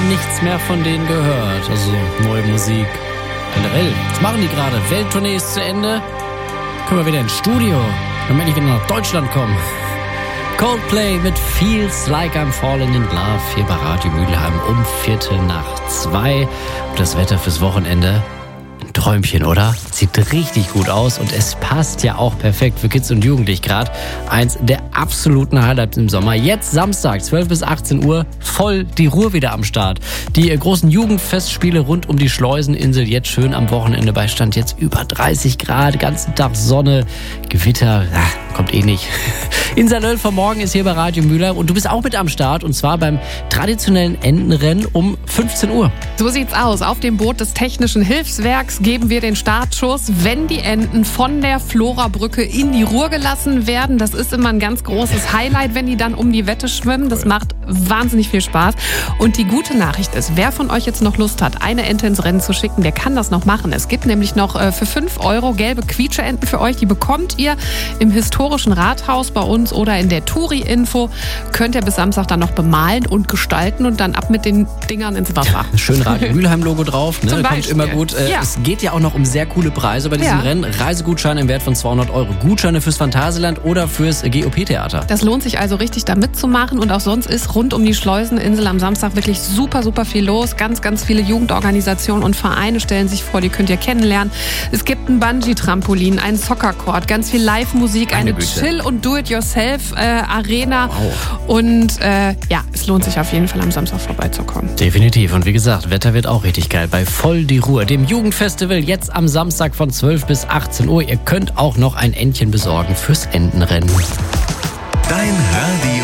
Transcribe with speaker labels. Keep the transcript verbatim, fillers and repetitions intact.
Speaker 1: nichts mehr von denen gehört. Also neue Musik. Generell, was machen die gerade? Welttournee ist zu Ende. Können wir wieder ins Studio. Wenn wir endlich wieder nach Deutschland kommen. Coldplay mit Feels Like I'm Falling in Love hier bei Radio Mülheim um Viertel nach zwei. Und das Wetter fürs Wochenende, ein Träumchen, oder? Sieht richtig gut aus und es passt ja auch perfekt für Kids und Jugendliche gerade. Eins der absoluten Highlights im Sommer. Jetzt Samstag, zwölf bis achtzehn Uhr, voll die Ruhr wieder am Start. Die großen Jugendfestspiele rund um die Schleuseninsel, jetzt schön am Wochenende bei Stand jetzt über dreißig Grad, ganzen Tag Sonne, Gewitter, ach, kommt eh nicht. Insa Löll von morgen ist hier bei Radio Mülheim und du bist auch mit am Start und zwar beim traditionellen Entenrennen um fünfzehn Uhr.
Speaker 2: So sieht's aus. Auf dem Boot des Technischen Hilfswerks geben wir den Startschuss, wenn die Enten von der Florabrücke in die Ruhr gelassen werden. Das ist immer ein ganz großes Highlight, wenn die dann um die Wette schwimmen. Das macht wahnsinnig viel Spaß. Und die gute Nachricht ist, wer von euch jetzt noch Lust hat, eine Ente ins Rennen zu schicken, der kann das noch machen. Es gibt nämlich noch äh, für fünf Euro gelbe Quietscheenten für euch. Die bekommt ihr im historischen Rathaus bei uns oder in der Touri-Info. Könnt ihr bis Samstag dann noch bemalen und gestalten und dann ab mit den Dingern ins Wasser.
Speaker 1: Schön Radio Mülheim-Logo drauf, ne?
Speaker 2: Zum
Speaker 1: Kommt
Speaker 2: Beispiel.
Speaker 1: immer gut. Äh,
Speaker 2: Ja.
Speaker 1: Es geht ja auch noch um sehr coole Preise bei diesem
Speaker 2: Ja.
Speaker 1: Rennen. Reisegutscheine im Wert von zweihundert Euro. Gutscheine fürs Phantasialand oder fürs G O P-Theater.
Speaker 2: Das lohnt sich also richtig, da mitzumachen. Und auch sonst ist rund um die Schleuseninsel am Samstag wirklich super, super viel los. Ganz, ganz viele Jugendorganisationen und Vereine stellen sich vor, die könnt ihr kennenlernen. Es gibt ein Bungee-Trampolin, einen Soccer-Court, ganz viel Live-Musik,
Speaker 1: Meine
Speaker 2: eine
Speaker 1: Güte.
Speaker 2: Chill- und Do-it-yourself-Arena.
Speaker 1: Wow.
Speaker 2: Und äh, ja, es lohnt sich auf jeden Fall am Samstag vorbeizukommen.
Speaker 1: Definitiv. Und wie gesagt, Wetter wird auch richtig geil bei Voll die Ruhr, dem Jugendfestival jetzt am Samstag von zwölf bis achtzehn Uhr. Ihr könnt auch noch ein Entchen besorgen fürs Entenrennen.
Speaker 3: Dein Radio